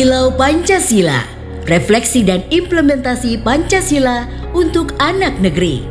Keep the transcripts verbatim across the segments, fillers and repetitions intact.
Kilau Pancasila, refleksi dan implementasi Pancasila untuk anak negeri.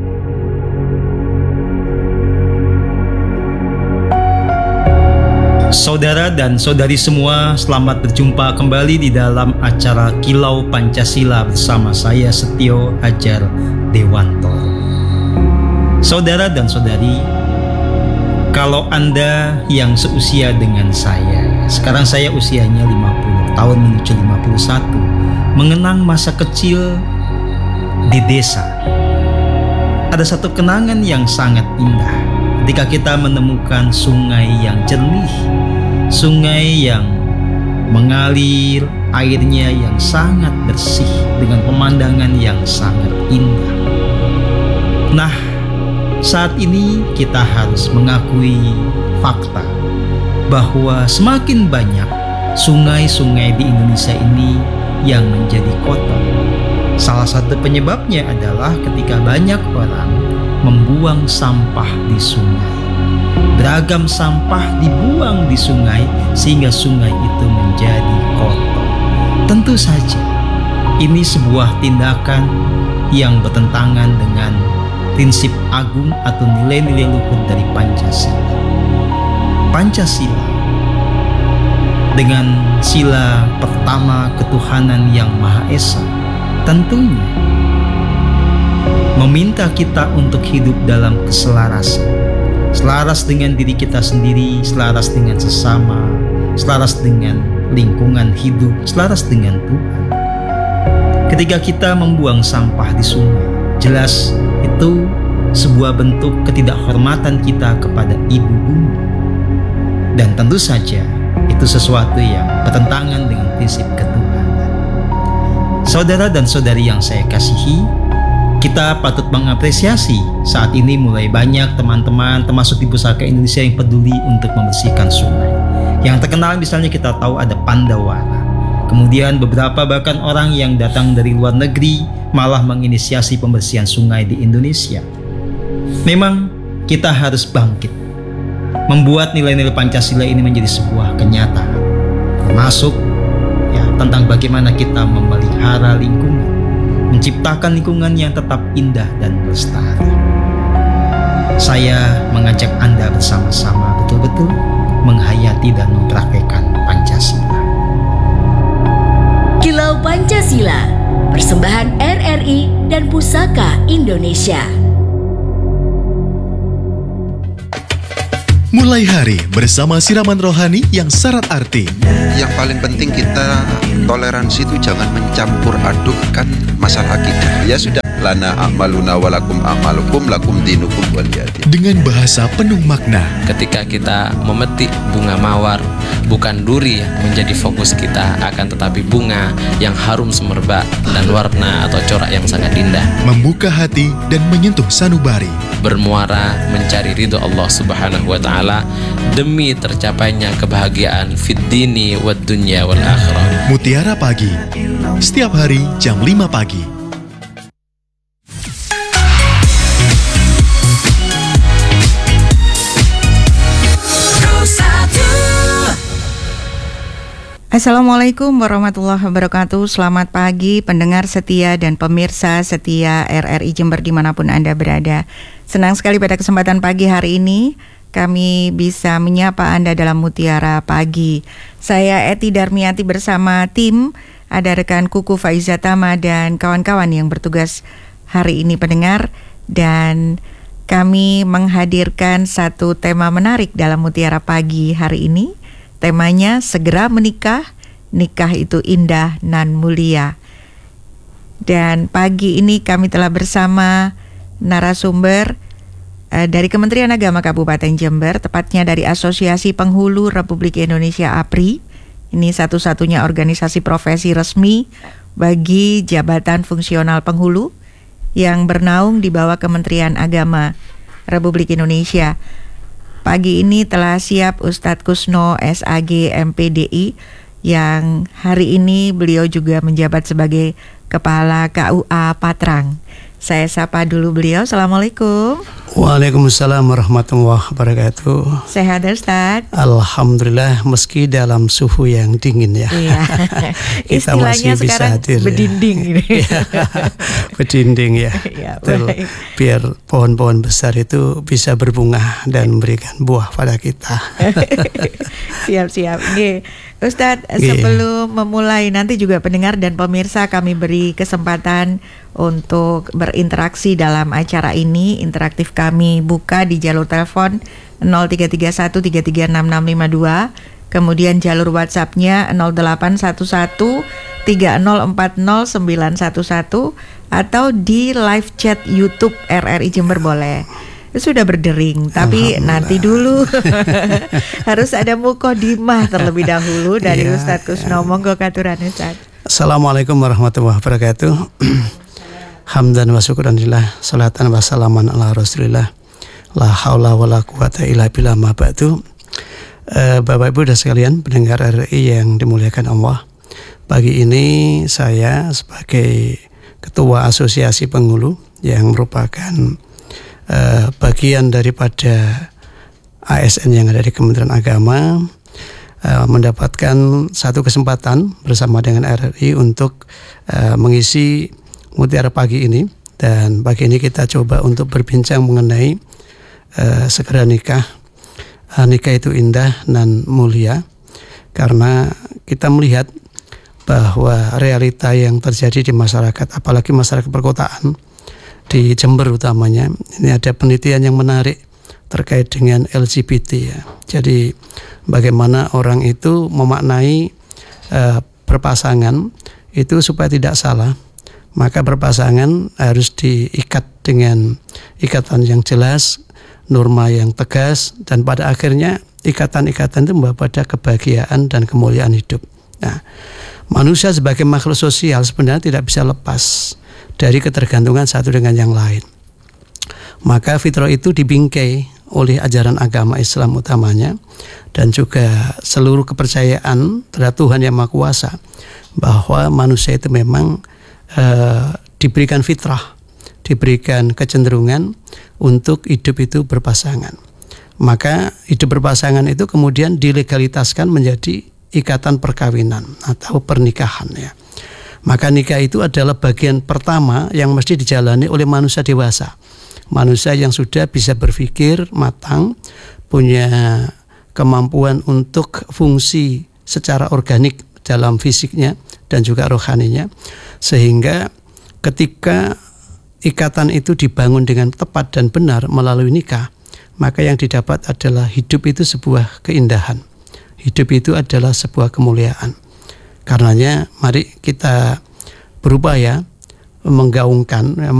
Saudara dan saudari semua, selamat berjumpa kembali di dalam acara Kilau Pancasila bersama saya Setio Hajar Dewanto. Saudara dan saudari, kalau Anda yang seusia dengan saya, sekarang saya usianya lima puluh tahun menuju lima puluh satu, mengenang masa kecil di desa. Ada satu kenangan yang sangat indah ketika kita menemukan sungai yang jernih, sungai yang mengalir, airnya yang sangat bersih dengan pemandangan yang sangat indah. Nah, saat ini kita harus mengakui fakta bahwa semakin banyak sungai-sungai di Indonesia ini yang menjadi kotor. Salah satu penyebabnya adalah ketika banyak orang membuang sampah di sungai. Beragam sampah dibuang di sungai sehingga sungai itu menjadi kotor. Tentu saja ini sebuah tindakan yang bertentangan dengan prinsip agung atau nilai-nilai luhur dari Pancasila. Pancasila dengan sila pertama ketuhanan yang Maha Esa tentunya meminta kita untuk hidup dalam keselarasan, selaras dengan diri kita sendiri, selaras dengan sesama, selaras dengan lingkungan hidup, selaras dengan Tuhan. Ketika kita membuang sampah di sungai, jelas itu sebuah bentuk ketidakhormatan kita kepada Ibu Bumi. Dan tentu saja itu sesuatu yang bertentangan dengan prinsip ketuhanan. Saudara dan saudari yang saya kasihi, kita patut mengapresiasi saat ini mulai banyak teman-teman termasuk di Pusaka Indonesia yang peduli untuk membersihkan sungai. Yang terkenal misalnya kita tahu ada Pandawara. Kemudian beberapa bahkan orang yang datang dari luar negeri malah menginisiasi pembersihan sungai di Indonesia. Memang kita harus bangkit, membuat nilai-nilai Pancasila ini menjadi sebuah kenyataan, termasuk ya tentang bagaimana kita memelihara lingkungan, menciptakan lingkungan yang tetap indah dan lestari. Saya mengajak Anda bersama-sama betul-betul menghayati dan mempraktekkan Pancasila. Kilau Pancasila, persembahan R R I dan Pusaka Indonesia. Mulai hari bersama siraman rohani yang syarat arti. Yang paling penting kita toleransi itu jangan mencampur adukkan masalah kita. Ya sudah, lana a'maluna walakum a'malukum lakum dinukum waliyadin. Dengan bahasa penuh makna. Ketika kita memetik bunga mawar, bukan duri yang menjadi fokus kita, akan tetapi bunga yang harum semerbak dan warna atau corak yang sangat indah. Membuka hati dan menyentuh sanubari. Bermuara mencari ridho Allah Subhanahu wa Ta'ala demi tercapainya kebahagiaan fid dini wad dunya wal akhirah. Mutiara Pagi, setiap hari jam lima pagi. Assalamualaikum warahmatullahi wabarakatuh. Selamat pagi pendengar setia dan pemirsa setia R R I Jember dimanapun Anda berada. Senang sekali pada kesempatan pagi hari ini kami bisa menyapa Anda dalam Mutiara Pagi. Saya Eti Darmiati bersama tim, ada rekan Kuku Faizatama dan kawan-kawan yang bertugas hari ini pendengar. Dan kami menghadirkan satu tema menarik dalam Mutiara Pagi hari ini. Temanya segera menikah, nikah itu indah nan mulia. Dan pagi ini kami telah bersama narasumber uh, dari Kementerian Agama Kabupaten Jember, tepatnya dari Asosiasi Penghulu Republik Indonesia A P R I. Ini satu-satunya organisasi profesi resmi bagi jabatan fungsional penghulu yang bernaung di bawah Kementerian Agama Republik Indonesia. Pagi ini telah siap Ustadz Kusno S A G M P D I yang hari ini beliau juga menjabat sebagai Kepala K U A Patrang. Saya sapa dulu beliau. Assalamualaikum. Waalaikumsalam warahmatullahi wabarakatuh. Sehat Ustaz? Alhamdulillah, meski dalam suhu yang dingin ya. Iya. Kita masih bisa hadir. Berdinding. Ya. Berdinding ya. Ya, Betul. Biar pohon-pohon besar itu bisa berbunga dan memberikan buah pada kita. Siap-siap. Nggih. Ustadz, sebelum memulai, nanti juga pendengar dan pemirsa kami beri kesempatan untuk berinteraksi dalam acara ini. Interaktif kami buka di jalur telepon nol tiga tiga satu tiga tiga enam enam lima dua, kemudian jalur WhatsApp-nya nol delapan satu satu tiga nol empat nol sembilan satu satu, atau di live chat YouTube R R I Jember boleh. Sudah berdering, tapi nanti dulu harus ada mukodimah terlebih dahulu dari ya, Ustadz Kusno. Monggo katuran Ustadz. Assalamualaikum warahmatullahi wabarakatuh. Hamdan wa syukran lillah, salatan wa salaman ala rasulillah, la haula wa la quwata illa billah, ma ba'du. uh, Bapak Ibu dan sekalian pendengar R R I yang dimuliakan Allah, pagi ini saya sebagai Ketua Asosiasi Penghulu yang merupakan Uh, bagian daripada A S N yang ada di Kementerian Agama, uh, mendapatkan satu kesempatan bersama dengan R R I untuk uh, mengisi Mutiara Pagi ini. Dan pagi ini kita coba untuk berbincang mengenai uh, segera nikah. uh, Nikah itu indah dan mulia, karena kita melihat bahwa realita yang terjadi di masyarakat, apalagi masyarakat perkotaan di Jember utamanya, ini ada penelitian yang menarik terkait dengan L G B T ya. Jadi bagaimana orang itu memaknai uh, berpasangan itu supaya tidak salah, maka berpasangan harus diikat dengan ikatan yang jelas, norma yang tegas, dan pada akhirnya ikatan-ikatan itu membawa pada kebahagiaan dan kemuliaan hidup. Nah, manusia sebagai makhluk sosial sebenarnya tidak bisa lepas dari ketergantungan satu dengan yang lain. Maka fitrah itu dibingkai oleh ajaran agama Islam utamanya, dan juga seluruh kepercayaan terhadap Tuhan Yang Maha Kuasa, bahwa manusia itu memang uh, diberikan fitrah, diberikan kecenderungan untuk hidup itu berpasangan. Maka hidup berpasangan itu kemudian dilegalitaskan menjadi ikatan perkawinan atau pernikahan ya. Maka nikah itu adalah bagian pertama yang mesti dijalani oleh manusia dewasa, manusia yang sudah bisa berpikir matang, punya kemampuan untuk fungsi secara organik dalam fisiknya dan juga rohaninya, sehingga ketika ikatan itu dibangun dengan tepat dan benar melalui nikah, maka yang didapat adalah hidup itu sebuah keindahan, hidup itu adalah sebuah kemuliaan. Karenanya mari kita berupaya menggaungkan